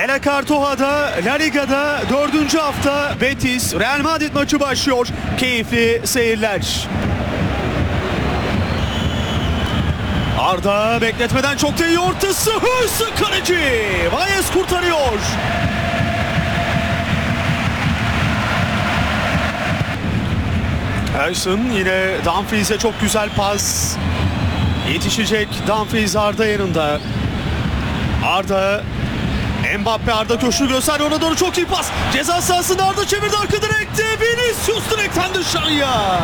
De La Cartoja'da, La Liga'da 4. hafta Betis Real Madrid maçı başlıyor. Keyifli seyirler. Arda bekletmeden çok da iyi ortası. Hırslı kaleci. Valles kurtarıyor. Ersun yine Dumfries'e çok güzel pas. Yetişecek Dumfries, Arda yanında. Arda, Mbappe, Arda köşkü gösterdi, ona doğru çok iyi pas. Ceza sahasında Arda çevirdi, arka direkte. Vinicius direkten dışarıya.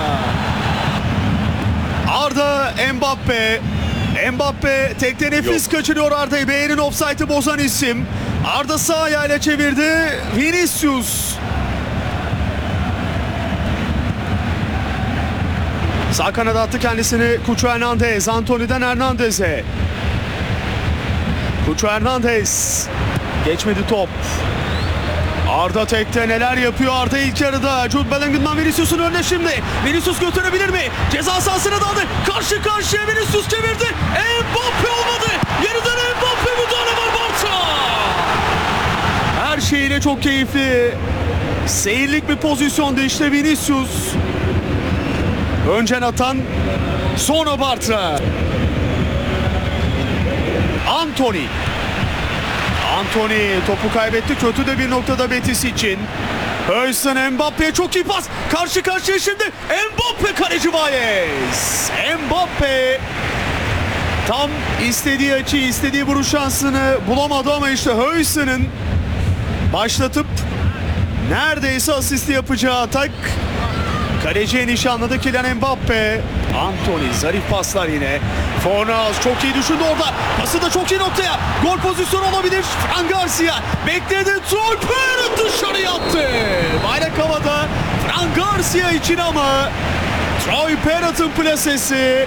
Arda, Mbappe. Mbappe tekte nefis kaçırıyor Arda'yı. Beyer'in offside'ı bozan isim. Arda sağ ayağıyla çevirdi. Vinicius. Sağ kanada attı kendisini Cucho Hernandez. Antony'den Hernandez'e. Cucho Hernandez. Geçmedi top. Arda tekte neler yapıyor Arda ilk yarıda. Jude Bellingham'dan Vinicius'un önüne şimdi. Vinicius götürebilir mi? Ceza sahasına daldı. Karşı karşıya Vinicius çevirdi. Mbappe olmadı. Yeniden Mbappe, müdahale var Barça. Her şeyiyle çok keyifli. Seyirlik bir pozisyonda işte Vinicius. Önce Nathan, sonra Bartra. Antony topu kaybetti. Kötü de bir noktada Betis için. Höysen Mbappe'ye çok iyi pas. Karşı karşıya şimdi. Mbappe, kaleci Valles. Mbappe tam istediği açıyı, istediği vuruş şansını bulamadı ama işte Höysen'in başlatıp neredeyse asisti yapacağı atak. Kaleciye nişanladı Kylian Mbappe. Antony, zarif paslar yine. Fornals çok iyi düşündü orada. Pası da çok iyi noktaya. Gol pozisyonu olabilir. Fran Garcia bekledi. Troy Parrott dışarıya attı. Bayrak havada Fran Garcia için ama Troy Parrott'ın plasesi.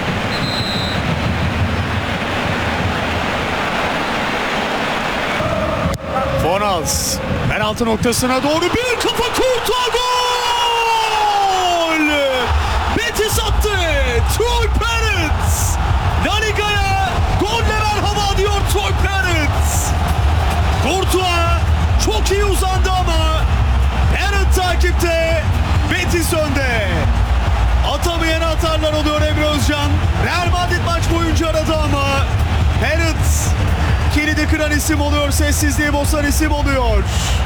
Fornals penaltı noktasına doğru bir kafa kurtar, gol! Betis attı. Troy Parrott La Liga'ya golle merhaba diyor Troy Parrott. Courtois çok iyi uzandı ama Parrott takipte. Betis önde. Atamayan atarlar oluyor Emre Özcan. Real Madrid maç boyunca aradı ama Parrott kilidi kıran isim oluyor, sessizliği bozan isim oluyor.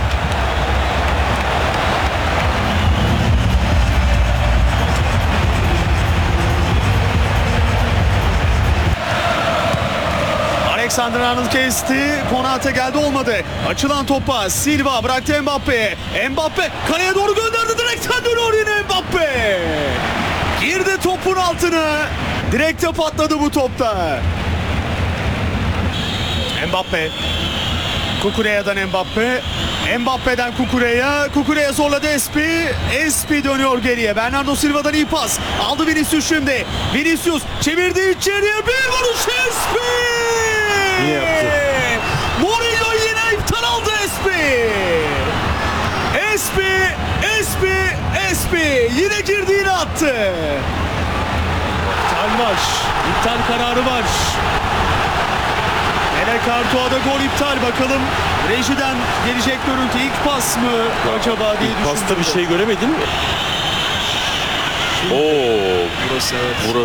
Alexander-Arnold kesti. Konate geldi, olmadı. Açılan topa Silva bıraktı Mbappe'ye. Mbappe kaleye doğru gönderdi. Direkten dönüyor yine Mbappe. Girdi topun altına. Direkte patladı bu topta. Mbappe. Kukureya'dan Mbappe. Mbappe'den Kukureya. Kukureya zorladı Espi. Espi dönüyor geriye. Bernardo Silva'dan iyi pas. Aldı Vinicius şimdi. Vinicius çevirdi içeriye. Bir vuruş Espi. Murillo yine iptal aldı Espi. Espi. Yine girdi, yine attı. İptal var. İptal kararı var. De La Cartoja'da gol iptal. Bakalım rejiden gelecek görüntü. İlk pas mı acaba diye düşündüm. Pasta bir şey göremedim mi? Oo, Burası.